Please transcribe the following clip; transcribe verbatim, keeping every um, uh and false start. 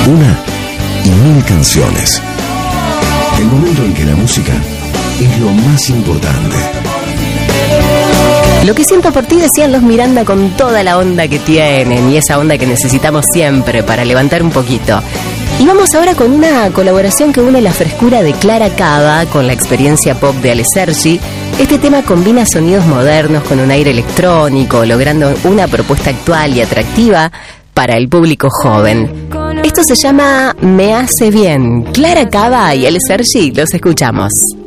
una y mil canciones. El momento en que la música es lo más importante. Lo que siento por ti, decían los Miranda, con toda la onda que tienen y esa onda que necesitamos siempre para levantar un poquito. Y vamos ahora con una colaboración que une la frescura de Clara Cava con la experiencia pop de Ale Sergi. Este tema combina sonidos modernos con un aire electrónico, logrando una propuesta actual y atractiva para el público joven. Esto se llama Me Hace Bien. Clara Cava y Ale Sergi, los escuchamos.